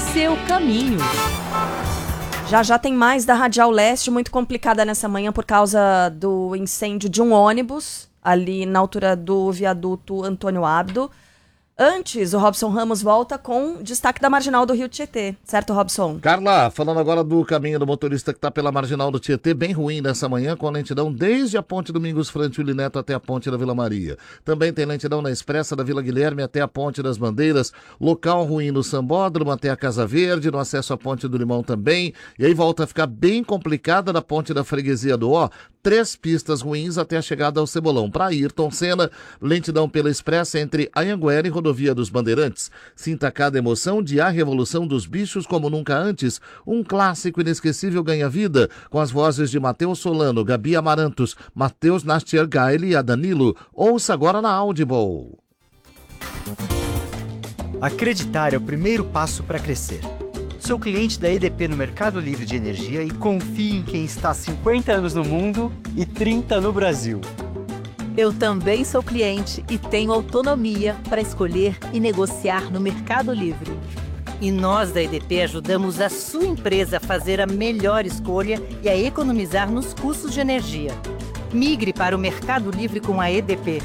seu caminho. Já já tem mais da Radial Leste, muito complicada nessa manhã por causa do incêndio de um ônibus, ali na altura do viaduto Antônio Abdo. Antes, o Robson Ramos volta com destaque da Marginal do Rio Tietê, certo, Robson? Carla, falando agora do caminho do motorista que está pela Marginal do Tietê, bem ruim nessa manhã, com lentidão desde a ponte Domingos Frantili Neto até a ponte da Vila Maria. Também tem lentidão na Expressa da Vila Guilherme até a ponte das Bandeiras, local ruim no Sambódromo até a Casa Verde, no acesso à ponte do Limão também, e aí volta a ficar bem complicada da ponte da Freguesia do Ó, 3 pistas ruins até a chegada ao Cebolão. Para Ayrton Senna, lentidão pela Expressa entre Anhanguera e Rodovia dos Bandeirantes. Sinta cada emoção de A Revolução dos Bichos como nunca antes. Um clássico inesquecível ganha vida, com as vozes de Matheus Solano, Gabi Amarantos, Matheus Nastiergaile e a Danilo. Ouça agora na Audible. Acreditar é o primeiro passo para crescer. Sou cliente da EDP no Mercado Livre de Energia e confio em quem está há 50 anos no mundo e 30 no Brasil. Eu também sou cliente e tenho autonomia para escolher e negociar no Mercado Livre. E nós da EDP ajudamos a sua empresa a fazer a melhor escolha e a economizar nos custos de energia. Migre para o Mercado Livre com a EDP.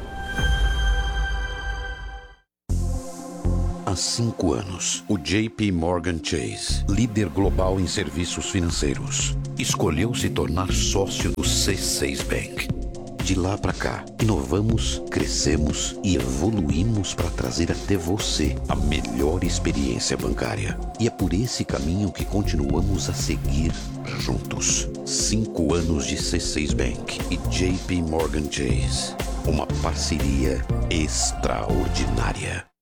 Há 5 anos, o JP Morgan Chase, líder global em serviços financeiros, escolheu se tornar sócio do C6 Bank. De lá para cá, inovamos, crescemos e evoluímos para trazer até você a melhor experiência bancária. E é por esse caminho que continuamos a seguir juntos. 5 anos de C6 Bank e JP Morgan Chase. Uma parceria extraordinária.